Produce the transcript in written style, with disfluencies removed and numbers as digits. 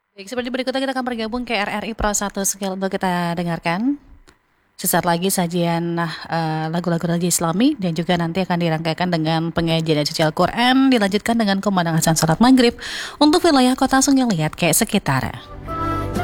Baik, seperti berikutnya kita akan bergabung ke RRI Pro 1 Skill untuk kita dengarkan. Sesaat lagi sajian lagu-lagu religi Islami dan juga nanti akan dirangkaikan dengan pengajian dan suci Al-Quran, dilanjutkan dengan kumandang azan salat maghrib untuk wilayah kota Sungai Liat kayak sekitar.